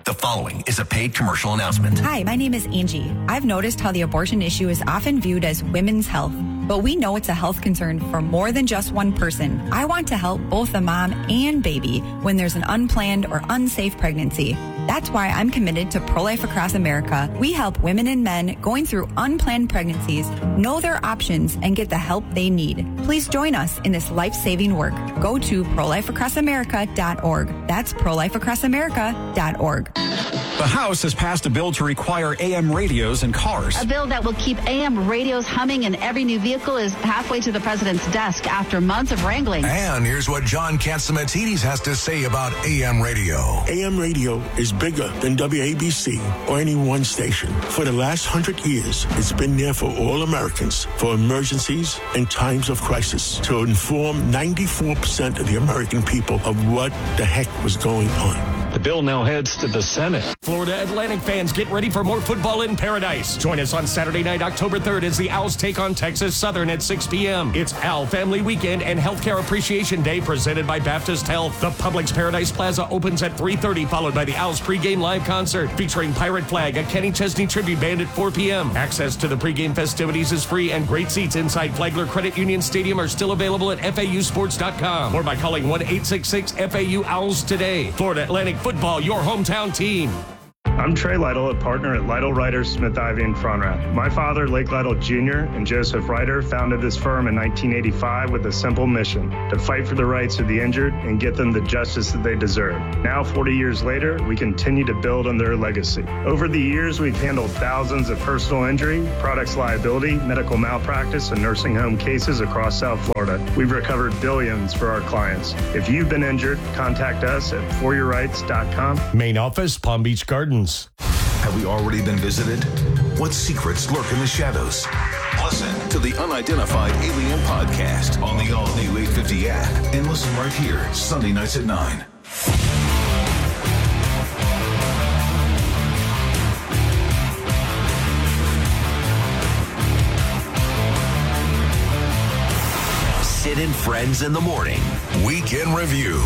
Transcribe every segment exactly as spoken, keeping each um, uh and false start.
The following is a paid commercial announcement. Hi, my name is Angie. I've noticed how the abortion issue is often viewed as women's health, but we know it's a health concern for more than just one person. I want to help both the mom and baby when there's an unplanned or unsafe pregnancy. That's why I'm committed to Pro-Life Across America. We help women and men going through unplanned pregnancies know their options and get the help they need. Please join us in this life-saving work. Go to pro life across america dot org. That's pro life across america dot org. The House has passed a bill to require A M radios in cars. A bill that will keep A M radios humming in every new vehicle is halfway to the president's desk after months of wrangling. And here's what John Catsimatidis has to say about A M radio. A M radio is bigger than W A B C or any one station. For the last hundred years, it's been there for all Americans, for emergencies and times of crisis, to inform ninety-four percent of the American people of what the heck was going on. The bill now heads to the Senate. Florida Atlantic fans, get ready for more football in paradise. Join us on Saturday night, October third, as the Owls take on Texas Southern at six p.m. It's Owl Family Weekend and Healthcare Appreciation Day presented by Baptist Health. The Publix Paradise Plaza opens at three thirty, followed by the Owls pregame live concert featuring Pirate Flag, a Kenny Chesney tribute band at four p.m. Access to the pregame festivities is free, and great seats inside Flagler Credit Union Stadium are still available at F A U sports dot com or by calling one eight six six F A U Owls today. Florida Atlantic Football, your hometown team. I'm Trey Lytle, a partner at Lytle Ryder Smith Ivy in Frontrap. My father, Lake Lytle Junior, and Joseph Ryder founded this firm in nineteen eighty-five with a simple mission: to fight for the rights of the injured and get them the justice that they deserve. Now, forty years later, we continue to build on their legacy. Over the years, we've handled thousands of personal injury, products liability, medical malpractice, and nursing home cases across South Florida. We've recovered billions for our clients. If you've been injured, contact us at for your rights dot com. Main office, Palm Beach Gardens. Have we already been visited? What secrets lurk in the shadows? Listen to the Unidentified Alien Podcast on the all-new eight fifty app and listen right here, Sunday nights at nine. Sid and Friends in the Morning. Weekend Review.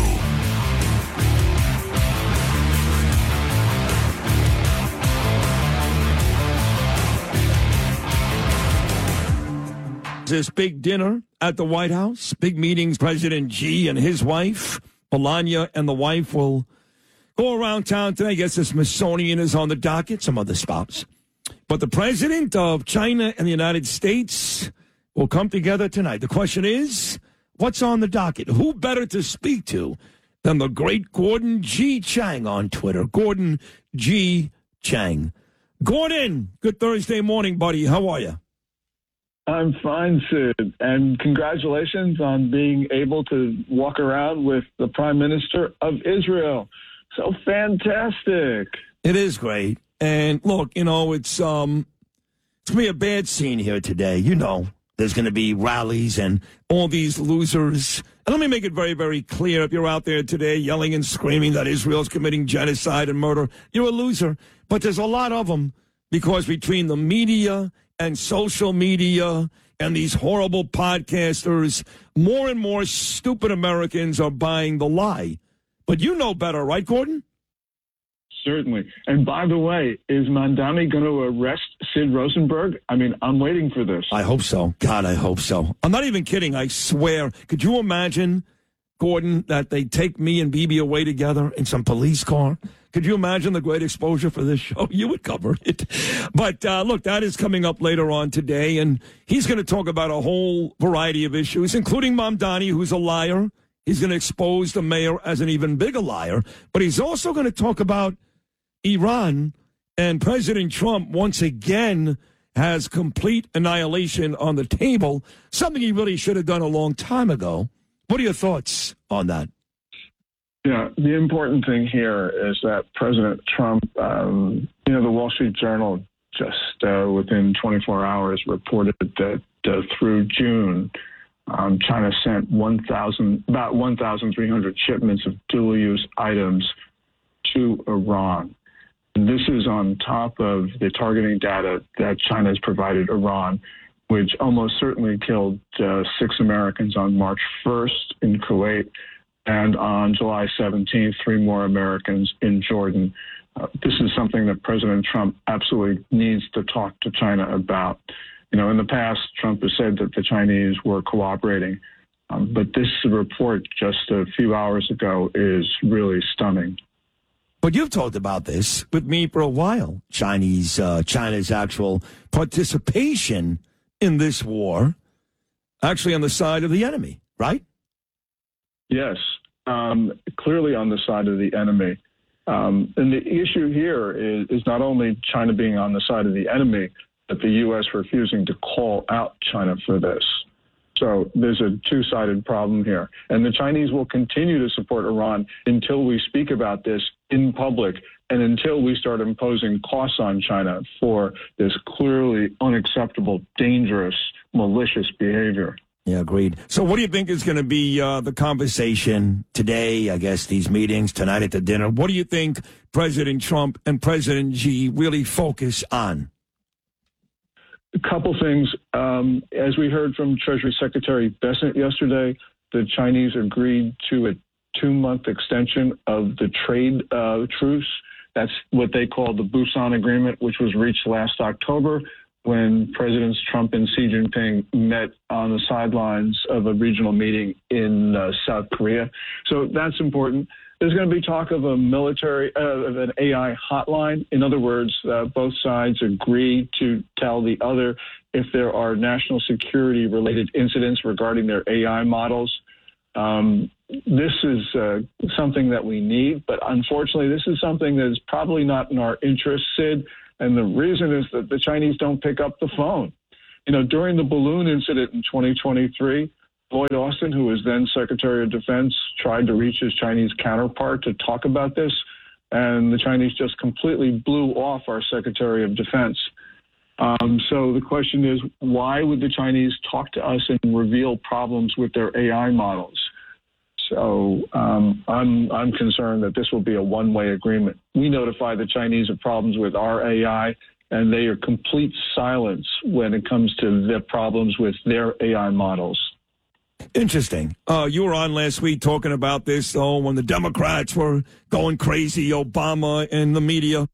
This big dinner at the White House, big meetings. President Xi and his wife, Melania, and the wife will go around town today. I guess the Smithsonian is on the docket, some other spots. But the president of China and the United States will come together tonight. The question is, what's on the docket? Who better to speak to than the great Gordon G. Chang on Twitter? Gordon G. Chang. Gordon, good Thursday morning, buddy. How are you? I'm fine, Sid, and congratulations on being able to walk around with the Prime Minister of Israel. So fantastic. It is great. And look, you know, it's um, it's going to be a bad scene here today. You know, there's going to be rallies and all these losers. And let me make it very, very clear. If you're out there today yelling and screaming that Israel's committing genocide and murder, you're a loser. But there's a lot of them, because between the media and social media and these horrible podcasters, more and more stupid Americans are buying the lie. But you know better, right, Gordon? Certainly. And by the way, is Mamdani going to arrest Sid Rosenberg? I mean, I'm waiting for this. I hope so. God, I hope so. I'm not even kidding. I swear. Could you imagine, Gordon, that they take me and Bibi away together in some police car? Could you imagine the great exposure for this show? You would cover it. But uh, look, that is coming up later on today, and he's going to talk about a whole variety of issues, including Mamdani, who's a liar. He's going to expose the mayor as an even bigger liar. But he's also going to talk about Iran, and President Trump once again has complete annihilation on the table, something he really should have done a long time ago. What are your thoughts on that? Yeah, the important thing here is that President Trump, um, you know, the Wall Street Journal just uh, within twenty-four hours reported that uh, through June, um, China sent one thousand, about one thousand three hundred shipments of dual-use items to Iran. And this is on top of the targeting data that China has provided Iran, which almost certainly killed uh, six Americans on March first in Kuwait, and on July seventeenth, three more Americans in Jordan. uh, this is something that President Trump absolutely needs to talk to China about. You know, in the past, Trump has said that the Chinese were cooperating, um, but this report just a few hours ago is really stunning. But you've talked about this with me for a while. Chinese, uh, China's actual participation in this war, actually on the side of the enemy, right? Yes, um, clearly on the side of the enemy. Um, and the issue here is, is not only China being on the side of the enemy, but the U S refusing to call out China for this. So there's a two-sided problem here. And the Chinese will continue to support Iran until we speak about this in public and until we start imposing costs on China for this clearly unacceptable, dangerous, malicious behavior. Yeah, agreed. So what do you think is going to be uh, the conversation today, I guess, these meetings, tonight at the dinner? What do you think President Trump and President Xi really focus on? A couple things. Um, as we heard from Treasury Secretary Bessent yesterday, the Chinese agreed to a two-month extension of the trade uh, truce. That's what they call the Busan Agreement, which was reached last October when Presidents Trump and Xi Jinping met on the sidelines of a regional meeting in uh, South Korea. So that's important. There's going to be talk of a military, uh, of an A I hotline. In other words, uh, both sides agree to tell the other if there are national security related incidents regarding their A I models. Um, this is uh, something that we need, but unfortunately, this is something that is probably not in our interest, Sid. And the reason is that the Chinese don't pick up the phone. You know, during the balloon incident in twenty twenty-three, Lloyd Austin, who was then Secretary of Defense, tried to reach his Chinese counterpart to talk about this, and the Chinese just completely blew off our Secretary of Defense. Um, so the question is, why would the Chinese talk to us and reveal problems with their A I models? So um, I'm I'm concerned that this will be a one-way agreement. We notify the Chinese of problems with our A I, and they are complete silence when it comes to the problems with their A I models. Interesting. Uh, you were on last week talking about this, oh, when the Democrats were going crazy, Obama and the media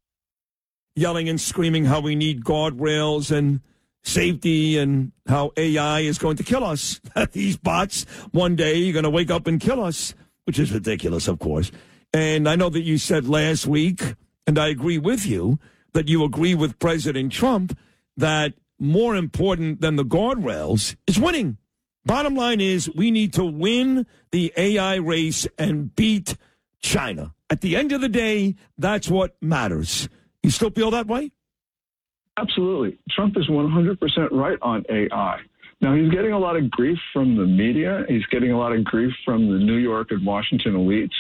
yelling and screaming how we need guardrails and safety and how A I is going to kill us. These bots, one day, are going to wake up and kill us, which is ridiculous, of course. And I know that you said last week, and I agree with you, that you agree with President Trump that more important than the guardrails is winning. Bottom line is we need to win the A I race and beat China. At the end of the day, that's what matters. You still feel that way? Absolutely. Trump is one hundred percent right on A I. Now, he's getting a lot of grief from the media. He's getting a lot of grief from the New York and Washington elites.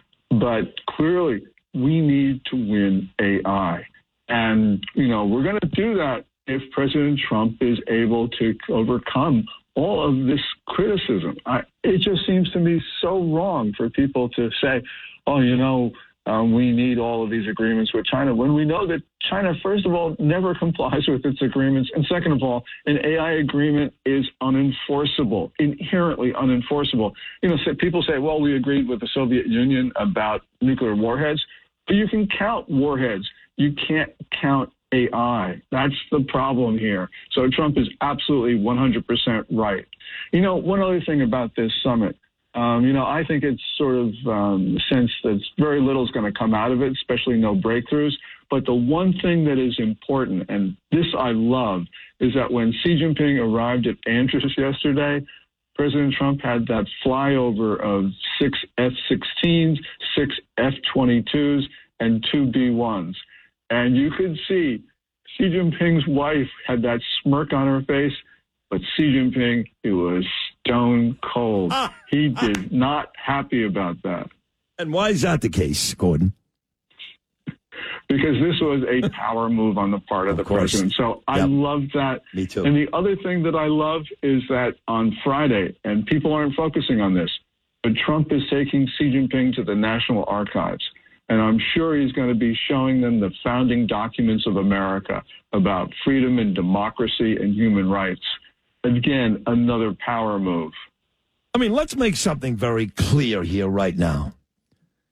But clearly, we need to win A I. And, you know, we're going to do that if President Trump is able to overcome all of this criticism. I, it just seems to me so wrong for people to say, oh, you know, um, we need all of these agreements with China, when we know that China, first of all, never complies with its agreements. And second of all, an A I agreement is unenforceable, inherently unenforceable. You know, so people say, well, we agreed with the Soviet Union about nuclear warheads, but you can count warheads. You can't count A I. That's the problem here. So Trump is absolutely one hundred percent right. You know, one other thing about this summit, um, you know, I think it's sort of um, sense that very little is going to come out of it, especially no breakthroughs. But the one thing that is important, and this I love, is that when Xi Jinping arrived at Andrews yesterday, President Trump had that flyover of six F sixteens, six F twenty-twos, and two B ones. And you could see Xi Jinping's wife had that smirk on her face, but Xi Jinping, he was stone cold. He did not happy about that. And why is that the case, Gordon? Because this was a power move on the part of, of the course. president. So I yep. love that. Me too. And the other thing that I love is that on Friday, and people aren't focusing on this, but Trump is taking Xi Jinping to the National Archives. And I'm sure he's going to be showing them the founding documents of America about freedom and democracy and human rights. Again, another power move. I mean, let's make something very clear here right now.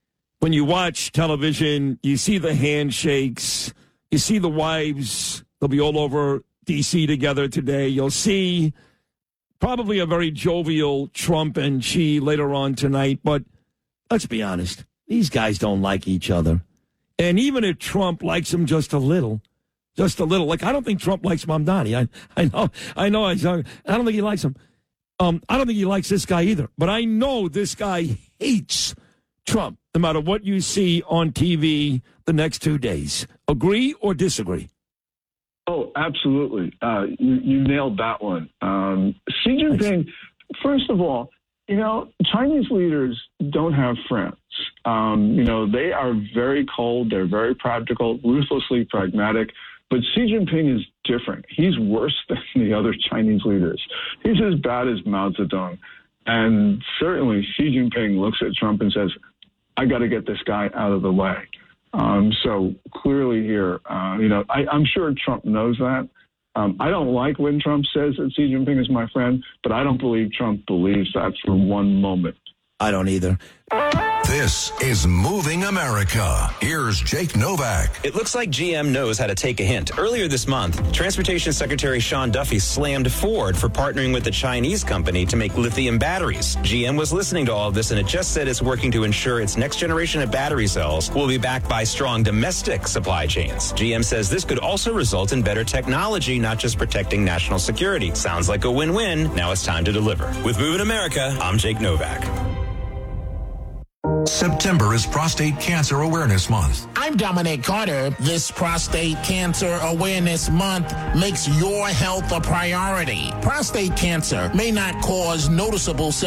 when you watch television, you see the handshakes, you see the wives. They'll be all over D C together today. You'll see probably a very jovial Trump and Xi later on tonight. But let's be honest, these guys don't like each other. And even if Trump likes him just a little, just a little, like I don't think Trump likes Mamdani. I, I know, I know, I, I don't think he likes him. Um, I don't think he likes this guy either. But I know this guy hates Trump, no matter what you see on T V the next two days. Agree or disagree? Oh, absolutely. Uh, you, you nailed that one. Um, Xi Jinping, first of all, you know, Chinese leaders don't have friends. Um, you know, they are very cold. They're very practical, ruthlessly pragmatic. But Xi Jinping is different. He's worse than the other Chinese leaders. He's as bad as Mao Zedong. And certainly Xi Jinping looks at Trump and says, I got to get this guy out of the way. Um, so clearly here, uh, you know, I, I'm sure Trump knows that. Um, I don't like when Trump says that Xi Jinping is my friend, but I don't believe Trump believes that for one moment. I don't either. This is Moving America. Here's Jake Novak. It looks like G M knows how to take a hint. Earlier this month, Transportation Secretary Sean Duffy slammed Ford for partnering with the Chinese company to make lithium batteries. G M was listening to all of this, and it just said it's working to ensure its next generation of battery cells will be backed by strong domestic supply chains. G M says this could also result in better technology, not just protecting national security. Sounds like a win-win. Now it's time to deliver. With Moving America, I'm Jake Novak. September is Prostate Cancer Awareness Month. I'm Dominic Carter. This Prostate Cancer Awareness Month makes your health a priority. Prostate cancer may not cause noticeable symptoms